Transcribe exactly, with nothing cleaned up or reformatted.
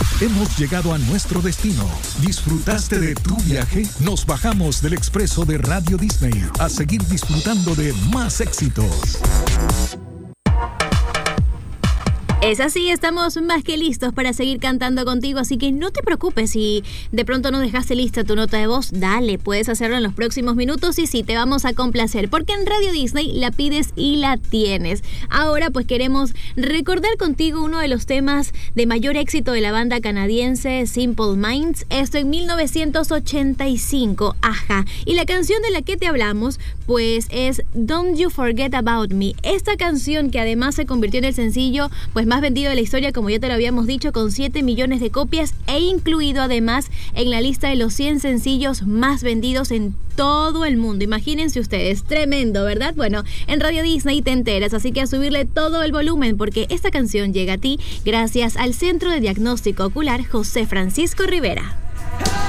Hemos llegado a nuestro destino. ¿Disfrutaste de tu viaje? Nos bajamos del expreso de Radio Disney a seguir disfrutando de más éxitos. Es así, estamos más que listos para seguir cantando contigo, así que no te preocupes si de pronto no dejaste lista tu nota de voz, dale, puedes hacerlo en los próximos minutos y sí, te vamos a complacer, porque en Radio Disney la pides y la tienes. Ahora pues queremos recordar contigo uno de los temas de mayor éxito de la banda canadiense Simple Minds, esto en mil novecientos ochenta y cinco, ajá, y la canción de la que te hablamos pues es Don't You Forget About Me, esta canción que además se convirtió en el sencillo pues más vendido de la historia, como ya te lo habíamos dicho, con siete millones de copias e incluido además en la lista de los cien sencillos más vendidos en todo el mundo. Imagínense ustedes, tremendo, ¿verdad? Bueno, en Radio Disney te enteras, así que a subirle todo el volumen porque esta canción llega a ti gracias al Centro de Diagnóstico Ocular José Francisco Rivera.